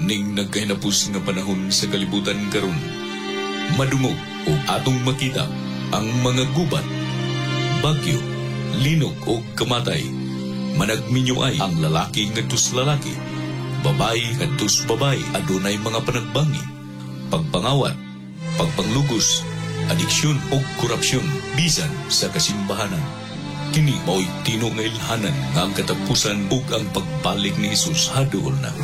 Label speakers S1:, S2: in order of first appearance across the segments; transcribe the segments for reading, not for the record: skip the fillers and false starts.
S1: ning nagkahinapos nga panahon sa kalibutan karon. Madungog o atong makita ang mga gubat, bagyo, linog o kamatay. Managminyo ay ang lalaki ngadtos lalaki, babae ngadtos babae, adunay mga panagbangi, pagpangawat, pagpanglugos, adiksyon o korupsyon bisan sa kasimbahanan. Kini mao'y tino nga ilhanan nga ang katapusan ug ang pagbalik ni Jesus haduol na.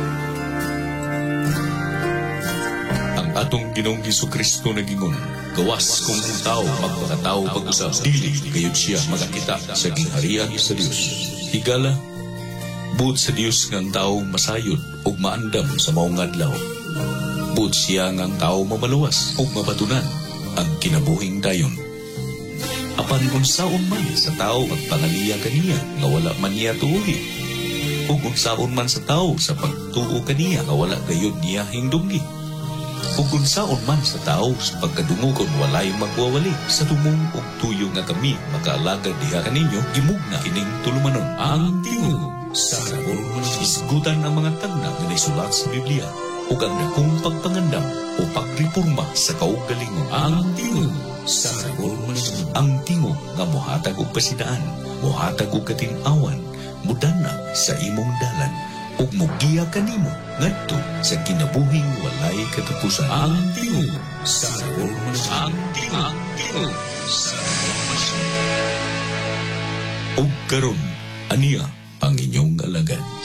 S1: Ang atong Ginoong Hesukristo nagingon, gawas kung ang tao magpakatao pag-usap, dili gayud siya magakita sa gingharian sa Dios. Higala, buot sa Dios nga ang tao masayod ug maandam sa maong adlaw. Buot siya nga ang tao mamaluwas ug mabatunan ang kinabuhing dayon. Apan unsaon man sa tao magpangaliya kaniya nga wala man niya tuuhi, ug unsaon man sa tao sa pagtuo kaniya nga wala gayud niya hindunggi, ug unsaon man sa tao sa pagkadungugon walay magwawali, sa tumong ug tuyo nga kami makaalagad diha kaninyo, gimugna kining tulumanon. Ang tingog sa harapon isgutan ang mga tagna nga naisulat sa Biblia ug ang dakong pagpangandam o pagreporma sa kaugalingon. Ang tingog sa harapon ang tingog nga mohatag og pasidaan, mohatag og katin-awan, mudanag sa imong dalan ug mogiya kanimo ngadto sa kinabuhing walay katapusan. Ang tingog sa harapon ang tingog sa harapon. Ug karon aniya ang inyong alagad.